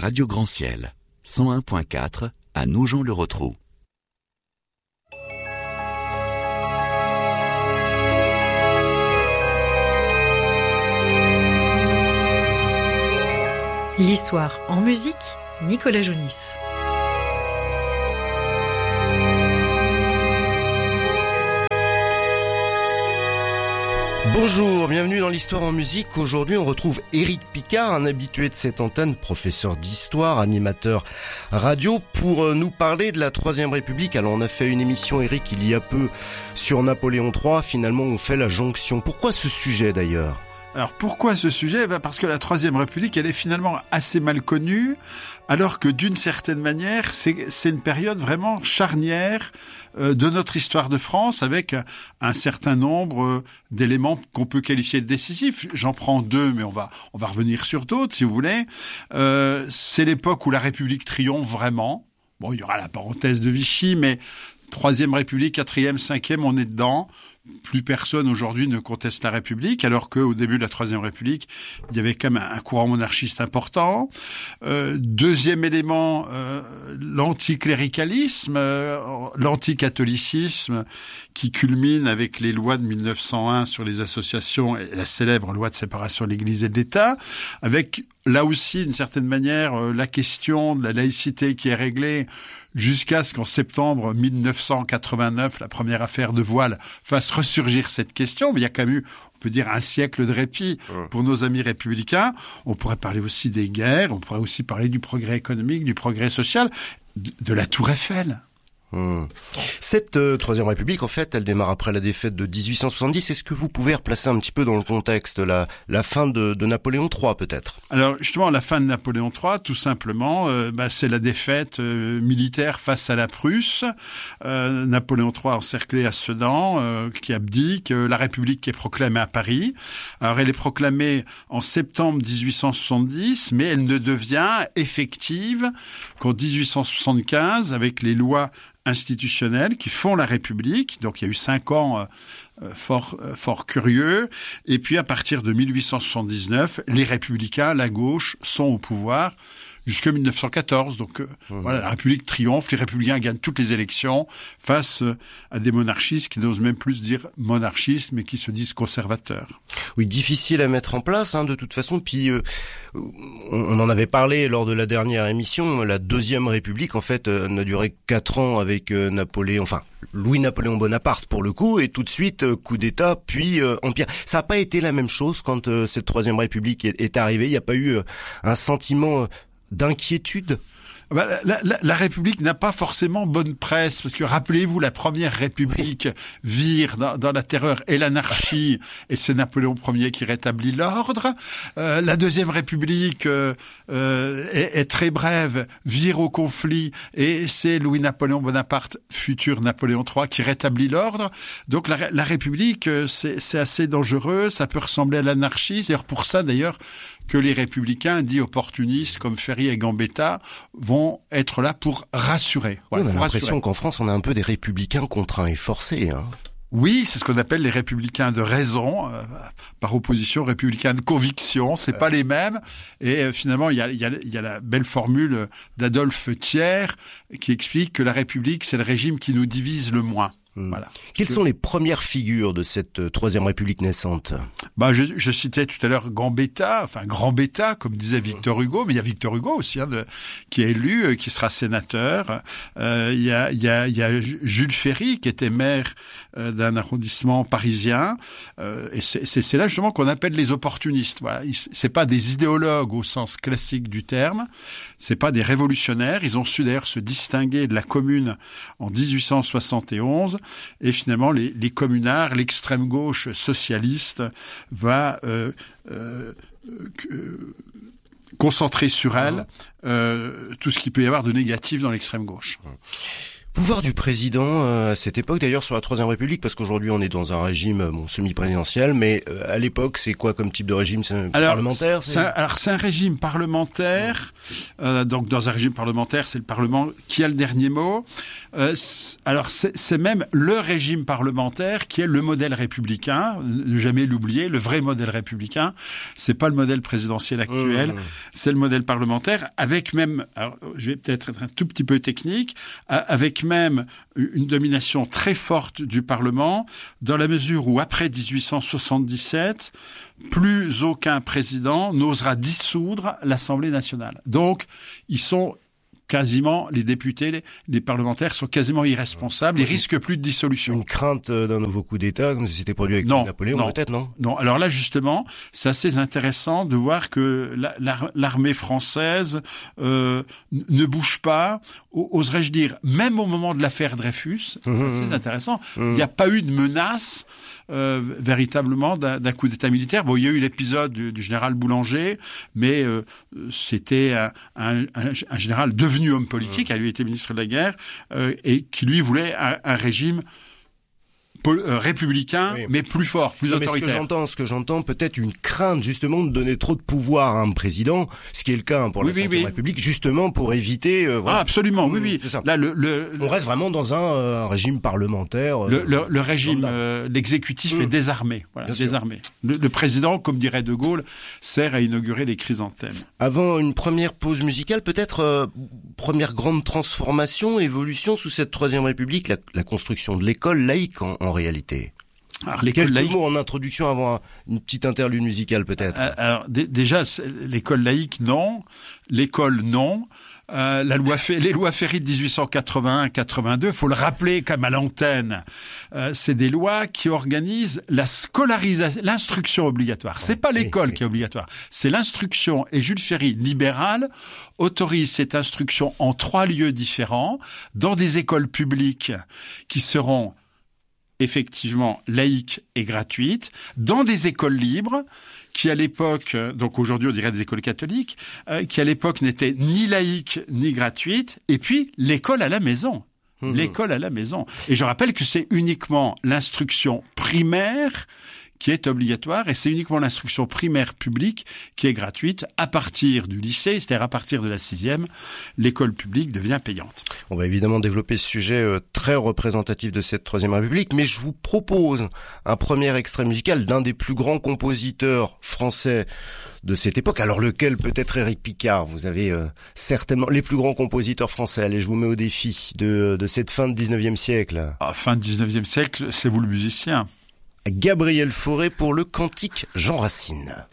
Radio Grand Ciel, 101.4 à Nogent-le-Rotrou. L'histoire en musique, Nicolas Jounis. Bonjour, bienvenue dans l'Histoire en musique. Aujourd'hui, on retrouve Éric Picard, un habitué de cette antenne, professeur d'histoire, animateur radio, pour nous parler de la Troisième République. Alors, on a fait une émission, Éric, il y a peu, sur Napoléon III. Finalement, on fait la jonction. Pourquoi ce sujet, d'ailleurs ? Alors pourquoi ce sujet ? Parce que la Troisième République, elle est finalement assez mal connue, alors que d'une certaine manière, c'est une période vraiment charnière de notre histoire de France, avec un certain nombre d'éléments qu'on peut qualifier de décisifs. J'en prends deux, mais on va revenir sur d'autres, si vous voulez. C'est l'époque où la République triomphe vraiment. Bon, il y aura la parenthèse de Vichy, mais Troisième République, quatrième, cinquième, on est dedans. Plus personne aujourd'hui ne conteste la République, alors qu'au début de la Troisième République, il y avait quand même un courant monarchiste important. Deuxième élément, l'anticléricalisme, l'anticatholicisme, qui culmine avec les lois de 1901 sur les associations et la célèbre loi de séparation de l'Église et de l'État, avec là aussi, d'une certaine manière, la question de la laïcité qui est réglée jusqu'à ce qu'en septembre 1989, la première affaire de voile fasse ressurgir cette question. Mais il y a quand même eu, on peut dire, un siècle de répit pour nos amis républicains. On pourrait parler aussi des guerres, on pourrait aussi parler du progrès économique, du progrès social, de la Tour Eiffel. Cette Troisième République, en fait, elle démarre après la défaite de 1870. Est-ce que vous pouvez replacer un petit peu dans le contexte la fin de Napoléon III, peut-être ? Alors, justement, la fin de Napoléon III, tout simplement, c'est la défaite militaire face à la Prusse. Napoléon III encerclé à Sedan, qui abdique. La République qui est proclamée à Paris. Alors, elle est proclamée en septembre 1870, mais elle ne devient effective qu'en 1875, avec les lois institutionnels qui font la République. Donc il y a eu 5 ans fort curieux. Et puis à partir de 1879, les républicains, la gauche, sont au pouvoir jusqu'en 1914. Donc voilà, la République triomphe, les républicains gagnent toutes les élections face à des monarchistes qui n'osent même plus dire monarchistes, mais qui se disent conservateurs. Oui, difficile à mettre en place, de toute façon. Puis on en avait parlé lors de la dernière émission. La Deuxième République, en fait, n'a duré 4 ans avec Louis-Napoléon Bonaparte pour le coup, et tout de suite coup d'État, puis empire. Ça n'a pas été la même chose quand cette Troisième République est arrivée. Il n'y a pas eu un sentiment d'inquiétude? La République n'a pas forcément bonne presse, parce que rappelez-vous, la Première République vire dans la terreur et l'anarchie, et c'est Napoléon Ier qui rétablit l'ordre. La Deuxième République est très brève, vire au conflit, et c'est Louis-Napoléon Bonaparte, futur Napoléon III, qui rétablit l'ordre. Donc la République, c'est assez dangereux, ça peut ressembler à l'anarchie. C'est pour ça d'ailleurs que les républicains, dits opportunistes comme Ferry et Gambetta, vont être là pour rassurer. Voilà, on a l'impression qu'en France, on a un peu des républicains contraints et forcés. Oui, c'est ce qu'on appelle les républicains de raison, par opposition aux républicains de conviction. C'est pas les mêmes. Et finalement, il y a la belle formule d'Adolphe Thiers qui explique que la République, c'est le régime qui nous divise le moins. Voilà. Quelles sont les premières figures de cette Troisième République naissante ? Je citais tout à l'heure Gambetta, Grand Betta, comme disait Victor Hugo, mais il y a Victor Hugo aussi, qui est élu, qui sera sénateur. Il y a Jules Ferry, qui était maire d'un arrondissement parisien. Et c'est là justement qu'on appelle les opportunistes. Voilà. C'est pas des idéologues au sens classique du terme. C'est pas des révolutionnaires. Ils ont su d'ailleurs se distinguer de la Commune en 1871. Et finalement, les communards, l'extrême gauche socialiste va concentrer sur elle tout ce qu'il peut y avoir de négatif dans l'extrême gauche. Pouvoir du président à cette époque, d'ailleurs sur la Troisième République, parce qu'aujourd'hui on est dans un régime semi-présidentiel, mais à l'époque c'est quoi comme type de régime? Parlementaire? C'est un régime parlementaire, donc dans un régime parlementaire c'est le Parlement qui a le dernier mot. Alors c'est même le régime parlementaire qui est le modèle républicain, ne jamais l'oublier, le vrai modèle républicain, c'est pas le modèle présidentiel actuel, c'est le modèle parlementaire, avec même, alors je vais peut-être être un tout petit peu technique, avec même une domination très forte du Parlement, dans la mesure où, après 1877, plus aucun président n'osera dissoudre l'Assemblée nationale. Donc, ils sont quasiment, les députés, les parlementaires sont quasiment irresponsables, ils risquent plus de dissolution. Une crainte d'un nouveau coup d'État, comme c'était produit avec Napoléon, peut-être, non? Non, alors là, justement, c'est assez intéressant de voir que l'armée française ne bouge pas, oserais-je dire, même au moment de l'affaire Dreyfus, c'est assez intéressant, il n'y a pas eu de menace véritablement d'un coup d'État militaire. Bon, il y a eu l'épisode du général Boulanger, mais c'était un général devenu homme politique, a lui été ministre de la guerre, et qui lui voulait un régime républicain, oui, mais plus fort, plus autoritaire. Ce que j'entends, peut-être une crainte justement de donner trop de pouvoir à un président, ce qui est le cas pour la Cinquième République, justement pour éviter. Voilà. Ah, absolument, oui. Là, on reste vraiment dans un régime parlementaire. Le régime, l'exécutif est désarmé, voilà, désarmé. Le président, comme dirait De Gaulle, sert à inaugurer les chrysanthèmes. Avant une première pause musicale, peut-être première grande transformation, évolution sous cette Troisième République, la construction de l'école laïque en réalité. Alors, quelques mots en introduction avant une petite interlude musicale peut-être. Alors déjà, l'école laïque, non. L'école, non. Les lois Ferry de 1881-82, faut le rappeler comme à l'antenne, c'est des lois qui organisent la scolarisation, l'instruction obligatoire. C'est pas l'école qui est obligatoire, c'est l'instruction. Et Jules Ferry, libéral, autorise cette instruction en 3 lieux différents, dans des écoles publiques qui seront effectivement laïque et gratuite, dans des écoles libres, qui à l'époque, donc aujourd'hui on dirait des écoles catholiques, qui à l'époque n'étaient ni laïques ni gratuites, et puis l'école à la maison. L'école à la maison. Et je rappelle que c'est uniquement l'instruction primaire qui est obligatoire, et c'est uniquement l'instruction primaire publique qui est gratuite. À partir du lycée, c'est-à-dire à partir de la 6e, l'école publique devient payante. On va évidemment développer ce sujet très représentatif de cette Troisième République, mais je vous propose un premier extrait musical d'un des plus grands compositeurs français de cette époque. Alors lequel? Peut-être Éric Picard. Vous avez certainement les plus grands compositeurs français. Allez, je vous mets au défi de cette fin de 19e siècle. Fin de 19e siècle, c'est vous le musicien. Gabriel Fauré pour le cantique Jean Racine.